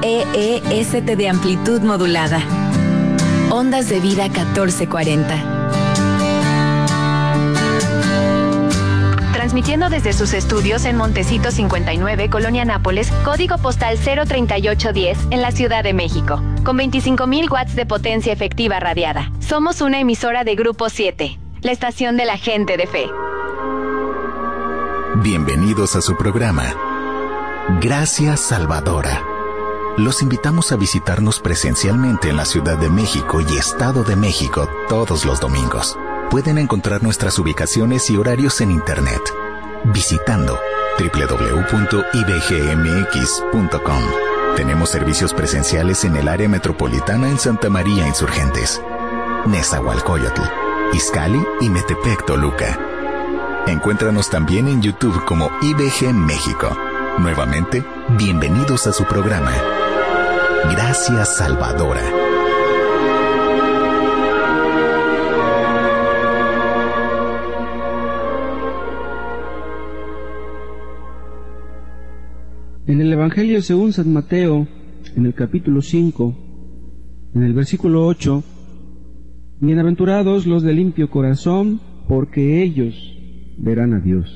EEST de amplitud modulada. Ondas de vida 1440. Transmitiendo desde sus estudios en Montecito 59, Colonia Nápoles, código postal 03810, en la Ciudad de México, con 25,000 watts de potencia efectiva radiada. Somos una emisora de Grupo 7, la estación de la gente de fe. Bienvenidos a su programa, Gracia Salvadora. Los invitamos a visitarnos presencialmente en la Ciudad de México y Estado de México todos los domingos. Pueden encontrar nuestras ubicaciones y horarios en internet visitando www.ibgmx.com. Tenemos servicios presenciales en el área metropolitana en Santa María Insurgentes, Nezahualcóyotl, Izcalli y Metepec, Toluca. Encuéntranos también en YouTube como IBG México. Nuevamente, bienvenidos a su programa, Gracia Salvadora. En el Evangelio según San Mateo, en el capítulo 5, en el versículo 8, bienaventurados los de limpio corazón, porque ellos verán a Dios.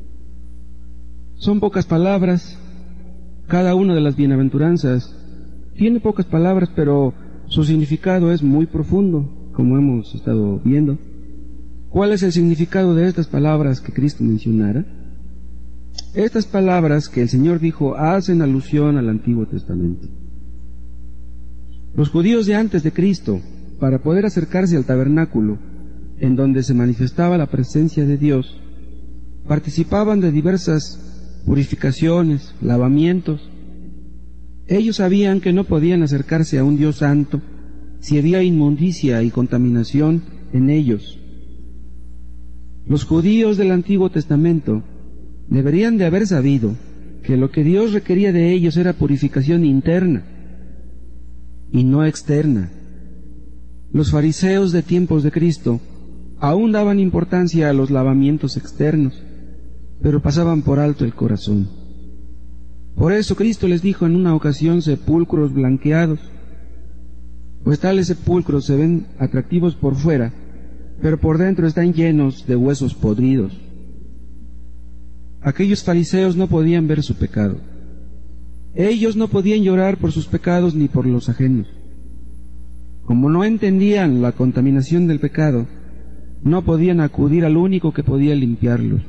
Son pocas palabras, cada una de las bienaventuranzas tiene pocas palabras, pero su significado es muy profundo, como hemos estado viendo. ¿Cuál es el significado de estas palabras que Cristo mencionara? Estas palabras que el Señor dijo hacen alusión al Antiguo Testamento. Los judíos de antes de Cristo, para poder acercarse al tabernáculo, en donde se manifestaba la presencia de Dios, participaban de diversas purificaciones, lavamientos. Ellos sabían que no podían acercarse a un Dios santo si había inmundicia y contaminación en ellos. Los judíos del Antiguo Testamento deberían de haber sabido que lo que Dios requería de ellos era purificación interna y no externa. Los fariseos de tiempos de Cristo aún daban importancia a los lavamientos externos, pero pasaban por alto el corazón. Por eso Cristo les dijo en una ocasión sepulcros blanqueados, pues tales sepulcros se ven atractivos por fuera, pero por dentro están llenos de huesos podridos. Aquellos fariseos no podían ver su pecado. Ellos no podían llorar por sus pecados ni por los ajenos. Como no entendían la contaminación del pecado, no podían acudir al único que podía limpiarlos.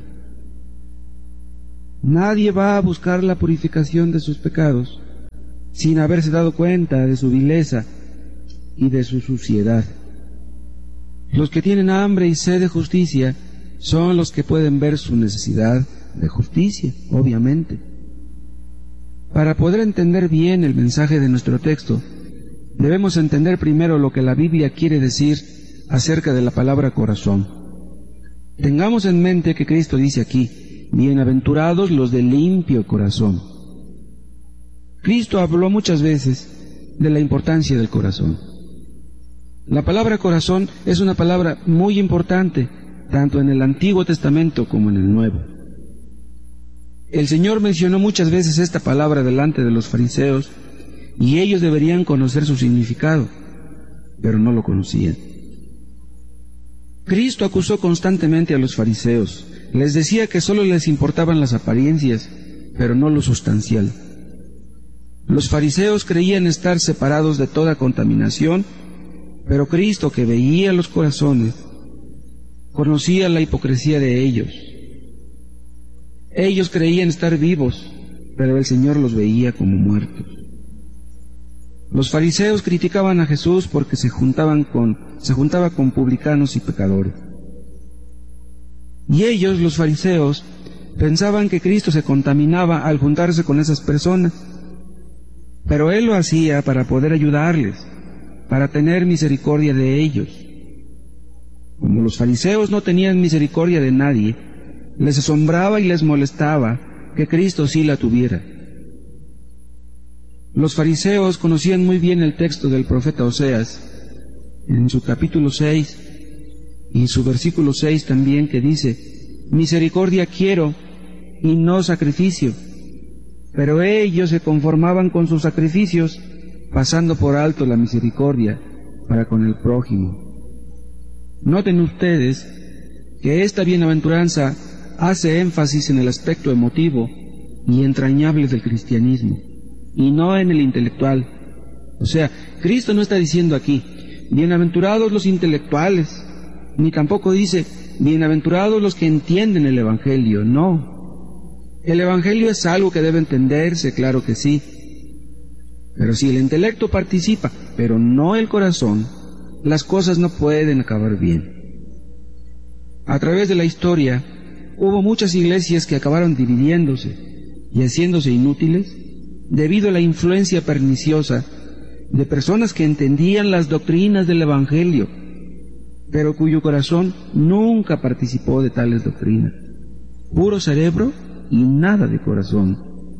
Nadie va a buscar la purificación de sus pecados sin haberse dado cuenta de su vileza y de su suciedad. Los que tienen hambre y sed de justicia son los que pueden ver su necesidad de justicia, obviamente. Para poder entender bien el mensaje de nuestro texto, debemos entender primero lo que la Biblia quiere decir acerca de la palabra corazón. Tengamos en mente que Cristo dice aquí, bienaventurados los de limpio corazón. Cristo habló muchas veces de la importancia del corazón. La palabra corazón es una palabra muy importante, tanto en el Antiguo Testamento como en el Nuevo. El Señor mencionó muchas veces esta palabra delante de los fariseos, y ellos deberían conocer su significado, pero no lo conocían. Cristo acusó constantemente a los fariseos. Les decía que solo les importaban las apariencias, pero no lo sustancial. Los fariseos creían estar separados de toda contaminación, pero Cristo, que veía los corazones, conocía la hipocresía de ellos. Ellos creían estar vivos, pero el Señor los veía como muertos. Los fariseos criticaban a Jesús porque se juntaba con publicanos y pecadores. Y ellos, los fariseos, pensaban que Cristo se contaminaba al juntarse con esas personas, pero Él lo hacía para poder ayudarles, para tener misericordia de ellos. Como los fariseos no tenían misericordia de nadie, les asombraba y les molestaba que Cristo sí la tuviera. Los fariseos conocían muy bien el texto del profeta Oseas, en su capítulo 6, y su versículo 6 también, que dice, misericordia quiero y no sacrificio, pero ellos se conformaban con sus sacrificios, pasando por alto la misericordia para con el prójimo. Noten ustedes que esta bienaventuranza hace énfasis en el aspecto emotivo y entrañable del cristianismo, y no en el intelectual. O sea, Cristo no está diciendo aquí, bienaventurados los intelectuales, ni tampoco dice, bienaventurados los que entienden el Evangelio. No. El Evangelio es algo que debe entenderse, claro que sí. Pero si el intelecto participa, pero no el corazón, las cosas no pueden acabar bien. A través de la historia, hubo muchas iglesias que acabaron dividiéndose y haciéndose inútiles debido a la influencia perniciosa de personas que entendían las doctrinas del Evangelio, pero cuyo corazón nunca participó de tales doctrinas. Puro cerebro y nada de corazón.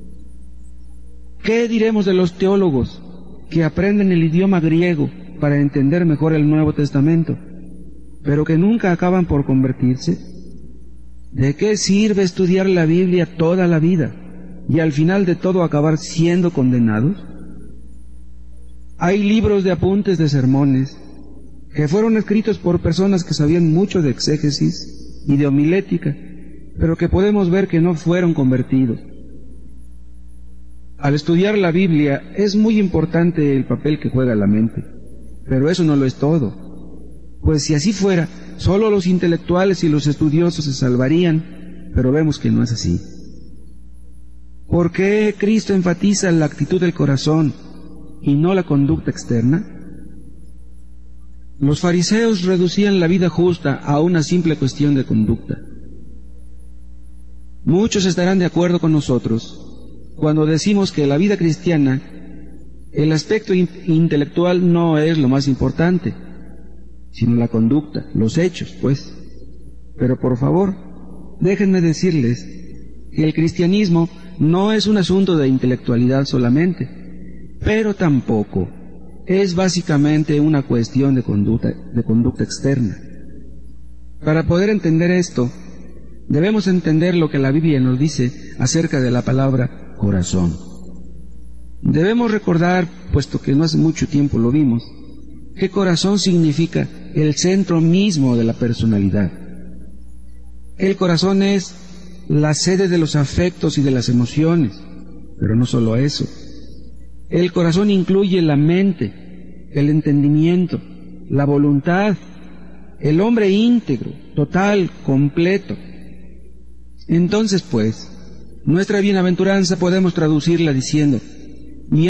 ¿Qué diremos de los teólogos que aprenden el idioma griego para entender mejor el Nuevo Testamento, pero que nunca acaban por convertirse? ¿De qué sirve estudiar la Biblia toda la vida y al final de todo acabar siendo condenados? Hay libros de apuntes de sermones que fueron escritos por personas que sabían mucho de exégesis y de homilética, pero que podemos ver que no fueron convertidos. Al estudiar la Biblia es muy importante el papel que juega la mente, pero eso no lo es todo, pues si así fuera, solo los intelectuales y los estudiosos se salvarían, pero vemos que no es así. ¿Por qué Cristo enfatiza la actitud del corazón y no la conducta externa? Los fariseos reducían la vida justa a una simple cuestión de conducta. Muchos estarán de acuerdo con nosotros cuando decimos que en la vida cristiana el aspecto intelectual no es lo más importante, sino la conducta, los hechos, pues. Pero por favor, déjenme decirles que el cristianismo no es un asunto de intelectualidad solamente, pero tampoco es básicamente una cuestión de conducta externa. Para poder entender esto, debemos entender lo que la Biblia nos dice acerca de la palabra corazón. Debemos recordar, puesto que no hace mucho tiempo lo vimos, que corazón significa el centro mismo de la personalidad. El corazón es la sede de los afectos y de las emociones, pero no solo eso. El corazón incluye la mente, el entendimiento, la voluntad, el hombre íntegro, total, completo. Entonces, pues, nuestra bienaventuranza podemos traducirla diciendo